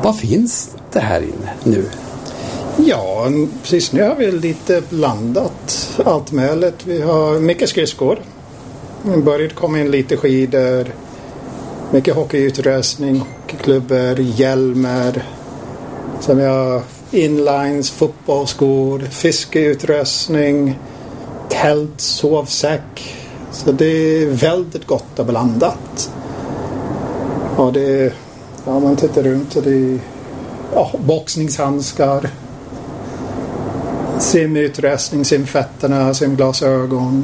Vad finns det här inne nu? Ja, precis nu har vi lite blandat allt möjligt. Vi har mycket skridskor. Vi började komma in lite skidor, mycket hockeyutrustning, hockeyklubbor, hjälmar. Sen vi har inlines, fotbollsskor, fiskeutrustning, tält, sovsäck. Så det är väldigt gott och blandat. Och det, ja, man tittar runt och det är boxningshandskar, simutrustning, simfötterna, simglasögon.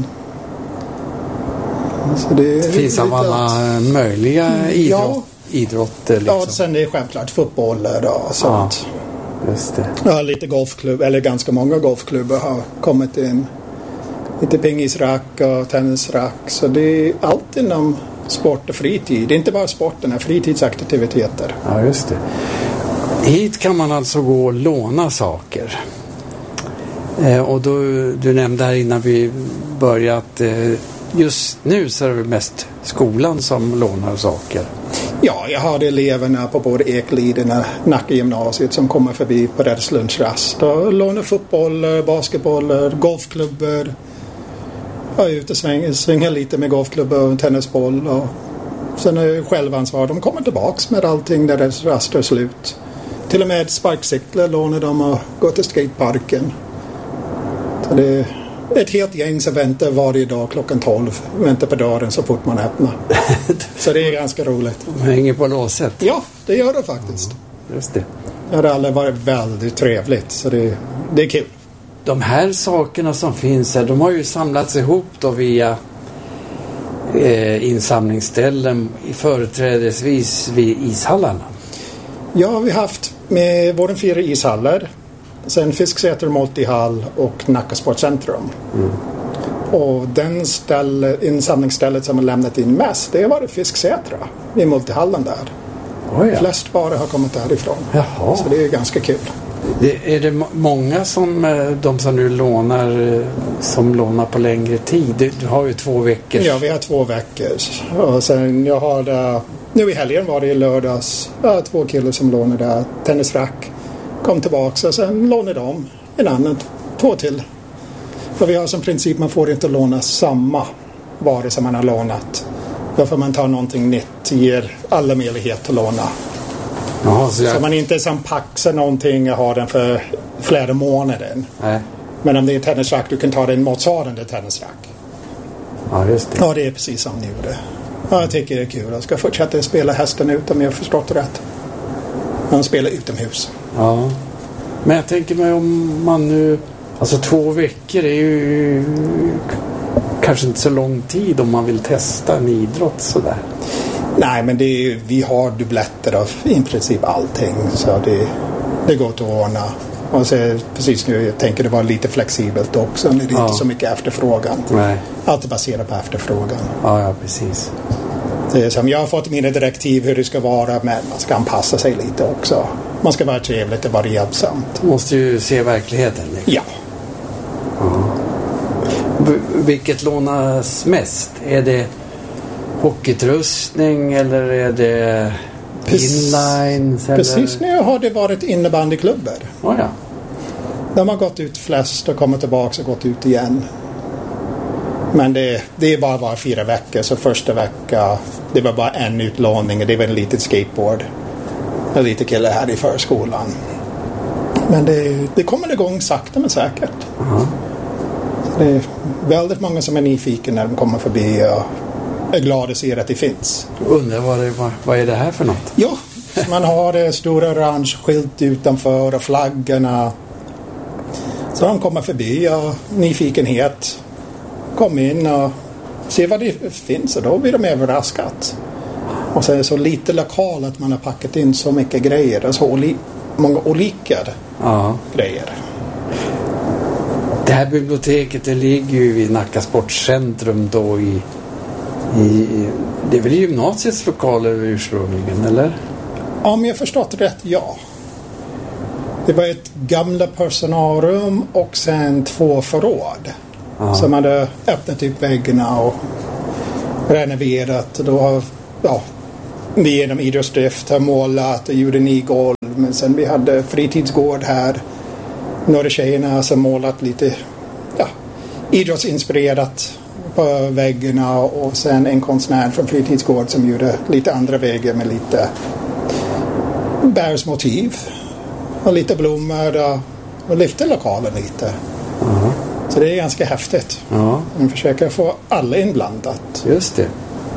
Så det finns av alla möjliga idrotter liksom. Ja, sen är det självklart fotboller och sånt. Ja, just det. Ja, lite golfklubb, eller ganska många golfklubbar har kommit in. Lite pingisrack och tennisrack. Så det är allt inom sport och fritid. Det är inte bara sporten, det är fritidsaktiviteter. Ja, just det. Hit kan man alltså gå och låna saker. Och då, du nämnde här innan vi började att just nu så är det mest skolan som lånar saker. Ja, jag har eleverna på både Ekliden och Nacka gymnasiet som kommer förbi på deras lunchrast och lånar fotboll, basketboll, golfklubbor. Jag är ute och svingar lite med golfklubbor och tennisboll. Och sen är självansvar. De kommer tillbaks med allting när deras rast är slut. Till och med sparkcyklar lånar de och går till skateparken. Så det är ett helt gäng som väntar varje dag klockan 12. Väntar på dörren så fort man öppnar. Så det är ganska roligt. De hänger på låset. Ja, det gör det faktiskt. Just det. Det har alla varit väldigt trevligt. Så det är kul. De här sakerna som finns här, de har ju samlats ihop då via insamlingsställen företrädesvis vid ishallarna. Ja, vi har haft med våra 4 ishallar. Sen Fisksäter multihall och Nacka sportcentrum. Mm. Och den insamlingsstället som har lämnat in mest, det har varit Fisksätra i multihallen där. Oh ja. Flest varor har kommit därifrån. Jaha. Så det är ganska kul. Är det många som de som nu lånar som lånar på längre tid? Du har ju 2 veckor. Ja, vi har 2 veckor. Och sen jag har det, nu i helgen var det i lördags 2 killar som lånade tennisrack. Kom tillbaka och sen lånade de en annan 2 till. För vi har som princip man får inte låna samma varor som man har lånat. Då får man ta någonting nytt, ger alla möjlighet att låna. Jaha, så man inte som paxar någonting och har den för flera månader. Nej. Men om det är tennisrack, du kan ta den motsvarande tennisrack. Ja, just det. Ja, det är precis som ni gjorde. Ja, jag tycker det är kul. Jag ska fortsätta spela hästen ut om jag har förstått rätt. Man spelar utomhus. Ja. Men jag tänker mig om man nu... Alltså 2 veckor är ju kanske inte så lång tid om man vill testa en idrott sådär. Nej, men vi har dubbletter av i princip allting. Så det går att ordna. Och så, precis nu jag tänker det var lite flexibelt också. Det är inte så mycket efterfrågan. Nej. Allt är baserat på efterfrågan. Ja, precis. Det är som jag har fått mina direktiv hur det ska vara, men man ska anpassa sig lite också. Man ska vara trevligt och vara hjälpsamt. Du måste ju se verkligheten. Liksom. Ja. Vilket lånas mest? Är det hockeyutrustning eller är det inlines? Precis nu har det varit innebandyklubbar. Oh ja. De har gått ut flest och kommit tillbaka och gått ut igen. Men det är bara var 4 veckor. Så första vecka det var bara en utlåning och det var en liten skateboard. En liten kille här i förskolan. Men det kommer igång sakta men säkert. Så det är väldigt många som är nyfiken när de kommer förbi och är glada att se att det finns. Undrar vad är det här för något? Jo, man har det stora orange skylt utanför och flaggorna. Så de kommer förbi och nyfikenhet. Kom in och se vad det finns och då blir de överraskat. Och så är det så lite lokal att man har packat in så mycket grejer. Och så många olika grejer. Det här biblioteket det ligger ju vid Nacka sportcentrum då i det är väl gymnasiets lokaler ursprungligen, eller? Om jag förstått rätt, ja. Det var ett gamla personalrum och sen 2 förråd. Som hade öppnat upp väggarna och renoverat. Då vi genom idrottsdrift har målat och gjorde golv. Men sen vi hade fritidsgård här. Några tjejerna som målat lite idrottsinspirerat på väggarna. Och sen en konstnär från fritidsgård som gjorde lite andra väggar med lite bärsmotiv. Och lite blommor och lyfte lokalen lite. Så det är ganska häftigt. Man försöker få alla inblandat. Just det.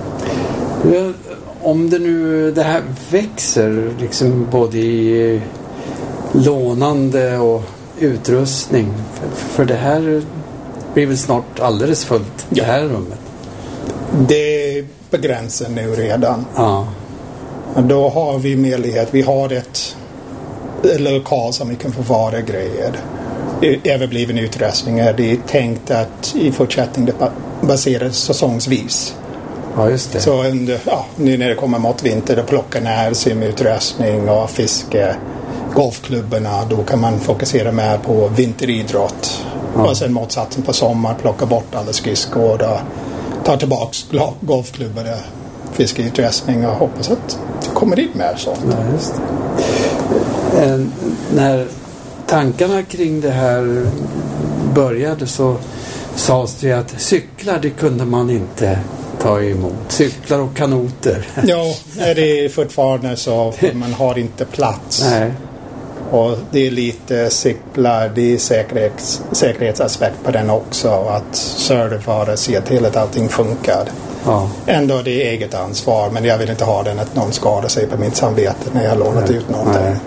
Om det här växer liksom både i lånande och utrustning. För det här blir väl snart alldeles fullt, det här rummet. Det är på gränsen nu redan. Ja. Då har vi möjlighet. Vi har ett lokal som vi kan förvara grejer. Överbliven utrustningar. Det är tänkt att i fortsättningen baseras säsongsvis. Ja, just det. Så nu när det kommer mot vinter då plockar ner simutrustning och fiske. Golfklubbarna, då kan man fokusera mer på vinteridrott. Och sen motsatsen på sommar plocka bort alla skridskor och ta tillbaks golfklubbar och fiskeutrustning och hoppas att det kommer dit mer sånt. Ja, just det. När tankarna kring det här började så sades det att cyklar det kunde man inte ta emot. Cyklar och kanoter. Ja, det är fortfarande så. Man har inte plats. Nej. Och det är lite cyklar, det är säkerhetsaspekt på den också. Att serva se till att allting funkar. Ja. Ändå det är eget ansvar, men jag vill inte ha den att någon skadar sig på mitt samvete när jag har lånat ut någonting. Nej.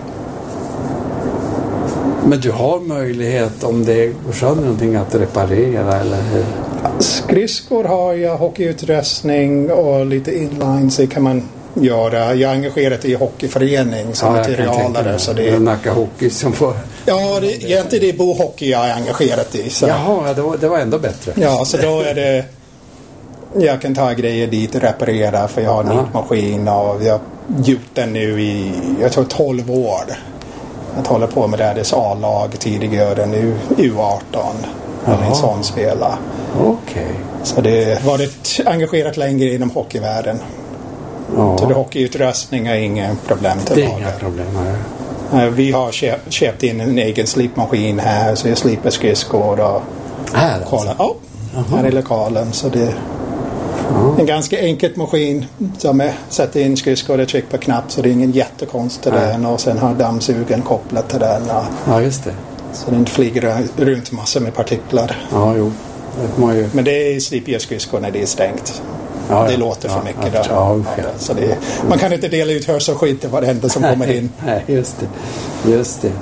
Men du har möjlighet om det går sönder någonting att reparera, eller hur? Skridskor har jag, hockeyutrustning och lite inline så kan man göra. Jag är engagerad i hockeyförening som materialare. Så det är Nacka Hockey som får... Ja, egentligen det är bohockey jag är engagerad i. Så. Jaha, det var ändå bättre. Ja, så då är det... Jag kan ta grejer dit och reparera för jag har en nitmaskin och vi har gjort den nu i, jag tror 12 år. Jag håller på med det här A-lag tidigare, nu U18. Och min son spelar. Okej. Så det har varit engagerat längre inom hockeyvärlden. Ja. Så det hockeyutrustning är inga problem till det är inga problem här. Vi har köpt in en egen slipmaskin här så jag slipper skridskor och kolla. Ja, här i lokalen. Så det är en ganska enkel maskin som är sätter in skridskor och trycker på knapp så det är ingen jättekonst till den och sen har dammsugen kopplat till den. Ja, just det. Så den flyger runt massor med partiklar. Ja, jo. Men det är slipper skridskor när det är stängt. Ja, det låter för mycket där. Så man kan inte dela ut hörselskydd till varenda som kommer in. Nej, just det.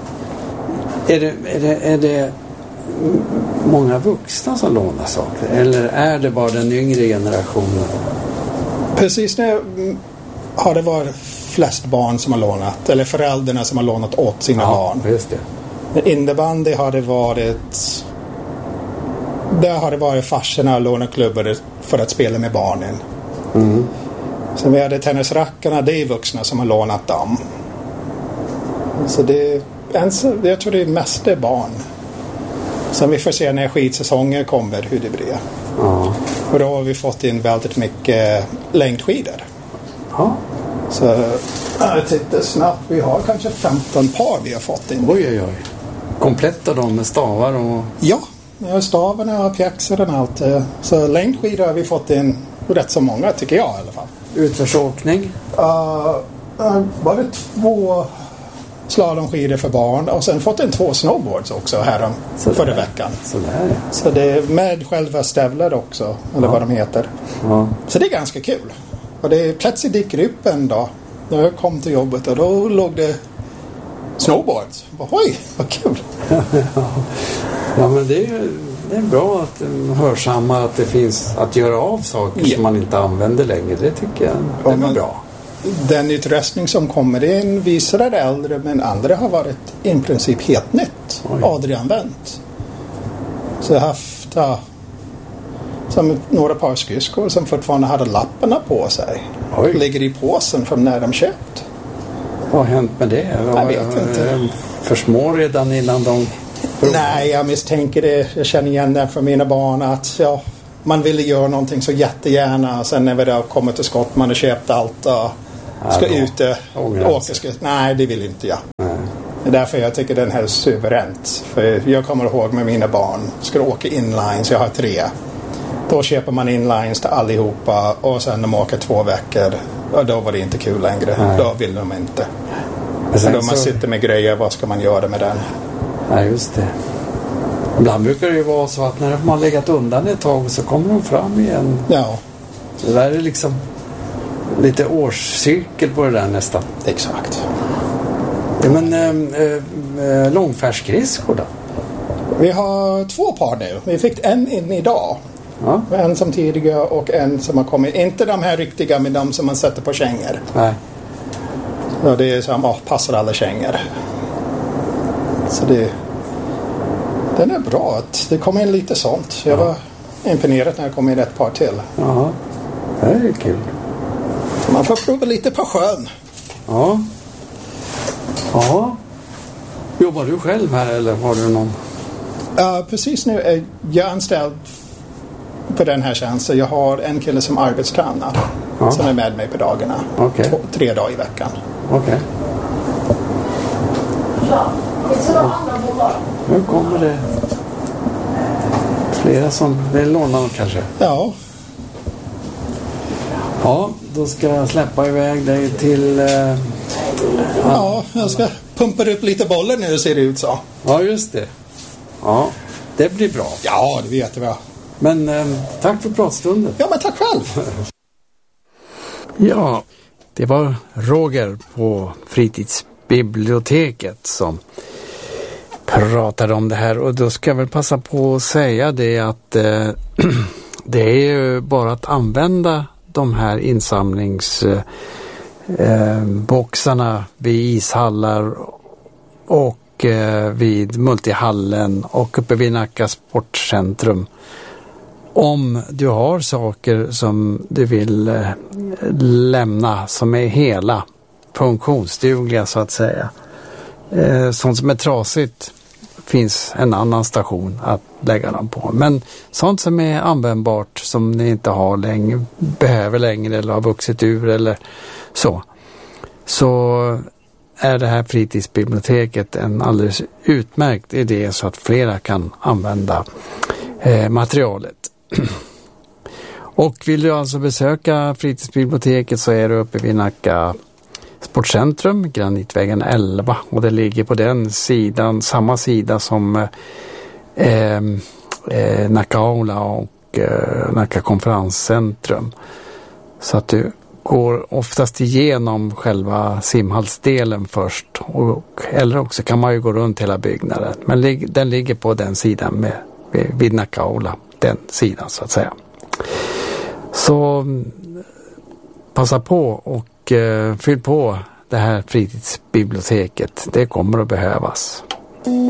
Är det många vuxna som lånar saker? Eller är det bara den yngre generationen? Precis nu har det varit flest barn som har lånat. Eller föräldrarna som har lånat åt sina barn. Just det. Innebandy har det varit... Där har det varit farsorna och låneklubbar för att spela med barnen. Sen vi hade tennisrackarna, det är vuxna som har lånat dem. Så jag tror det är mest det barn. Sen vi får se när skidsäsongen kommer hur det blir. Ja. Och då har vi fått in väldigt mycket längdskidor. Ja. Så jag tittar snabbt, vi har kanske 15 par vi har fått in. Oj. Kompletta dem med stavar och... Ja. Stavarna och pjäxorna och allt. Så längdskidor har vi fått in rätt så många tycker jag i alla fall. Utförsåkning? Bara 2 slalomskidor för barn och sen fått in 2 snowboards också här förra veckan. Så det är med själva stävlar också, eller vad de heter. Ja. Så det är ganska kul. Och det är plötsligt dyker upp en dag när jag kom till jobbet och då låg det snowboards. Oj, vad kul! Ja, men det är bra att hörsamma att det finns att göra av saker som man inte använder längre. Det tycker jag är bra. Den utrustning som kommer in visar det äldre, men andra har varit i princip helt nytt. Aldrig använt. Så jag har haft som några par skridskor som fortfarande hade lapparna på sig. Ligger i påsen från när de köpt. Vad har hänt med det? Jag vet inte. För små redan innan de... Nej, jag misstänker det. Jag känner igen det för mina barn att man ville göra någonting så jättegärna. Sen när vi då kommer till skott, man har köpt allt och ska ute och åka. Nej, det vill inte jag. Nej. Det är därför jag tycker den här är suveränt. För jag kommer ihåg med mina barn. Ska åka inlines, jag har 3. Då köper man inlines till allihopa. Och sen de åker 2 veckor. Och då var det inte kul längre. Nej. Då vill de inte. Men då man sitter med grejer, vad ska man göra med den? Nej, just det. Ibland brukar det ju vara så att när de har legat undan ett tag så kommer de fram igen. Ja. Så det där är liksom lite årscirkel på det där nästan. Exakt. Ja, men långfärdsskridskor då? Vi har 2 par nu. Vi fick en in idag. Ja. En som tidigare och en som har kommit. Inte de här riktiga, men de som man sätter på kängor. Nej. Ja, det är som passar alla kängor. Så den är bra. Det kommer in lite sånt. Jag var imponerad när det kom in ett par till. Ja, det är kul. Man får prova lite på sjön. Ja. Ja. Jobbar du själv här eller har du någon? Precis nu är jag anställd på den här tjänsten. Jag har en kille som arbetstränar som är med mig på dagarna. 3 dagar i veckan. Okej. Nu kommer det flera som vill låna dem kanske. Ja. Ja, då ska jag släppa iväg dig till... Ja, jag ska pumpa upp lite bollar nu, ser det ut så. Ja, just det. Ja, det blir bra. Ja, det vet jag. Men tack för pratstunden. Ja, men tack själv. Ja, det var Roger på fritidsbiblioteket som pratade om det här. Och då ska jag väl passa på att säga det att det är ju bara att använda de här insamlingsboxarna vid ishallar och vid multihallen och uppe vid Nacka sportcentrum. Om du har saker som du vill lämna som är hela funktionsdugliga så att säga. Sånt som är trasigt finns en annan station att lägga dem på. Men sånt som är användbart som ni inte har längre, behöver längre eller har vuxit ur eller så är det här fritidsbiblioteket en alldeles utmärkt idé så att flera kan använda materialet. Och vill du alltså besöka fritidsbiblioteket så är du uppe vid Nacka sportcentrum, Granitvägen 11, och det ligger på den sidan, samma sida som Nacka Aula och Nacka konferenscentrum. Så att du går oftast igenom själva simhallsdelen först eller också kan man ju gå runt hela byggnaden. Men den ligger på den sidan vid Nacka Aula, den sidan så att säga. Så passa på och fyll på det här fritidsbiblioteket. Det kommer att behövas.